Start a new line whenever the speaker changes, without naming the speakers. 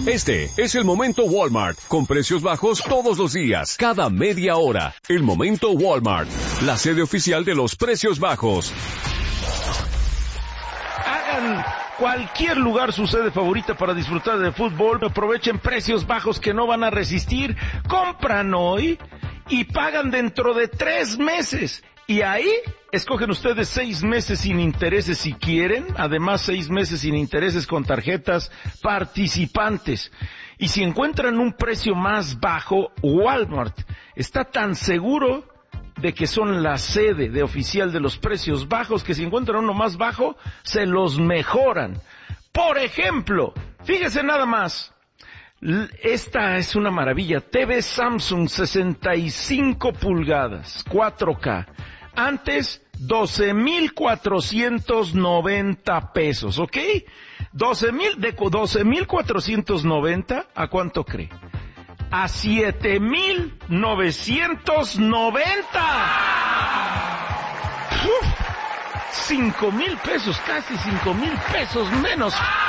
Este es el Momento Walmart, con precios bajos todos los días, cada media hora. El Momento Walmart, la sede oficial de los precios bajos.
Hagan cualquier lugar su sede favorita para disfrutar del fútbol. Aprovechen precios bajos que no van a resistir. Compran hoy y pagan dentro de 3 meses. Y ahí escogen ustedes 6 meses sin intereses si quieren, además 6 meses sin intereses con tarjetas participantes. Y si encuentran un precio más bajo, Walmart está tan seguro de que son la sede de oficial de los precios bajos que si encuentran uno más bajo, se los mejoran. Por ejemplo, fíjese nada más. Esta es una maravilla. TV Samsung 65 pulgadas, 4K. Antes, 12,490 pesos, ¿ok? De 12,490, ¿a cuánto cree? A 7,990. 5,000 pesos, casi 5,000 pesos menos.